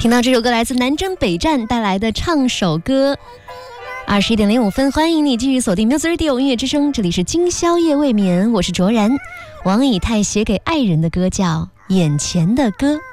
听到这首歌来自南征北战带来的唱首歌。21点05分，欢迎你继续锁定 Music Radio 音乐之声，这里是今宵夜未眠，我是卓然。王以太写给爱人的歌叫《眼前的歌》。